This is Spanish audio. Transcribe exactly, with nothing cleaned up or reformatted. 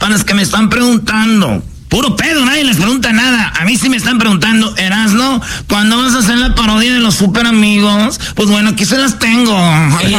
a los que me están preguntando. Puro pedo, nadie les pregunta nada. A mí sí me están preguntando, Erasno, ¿cuándo vas a hacer la parodia de los super amigos? Pues bueno, aquí se las tengo. Oye,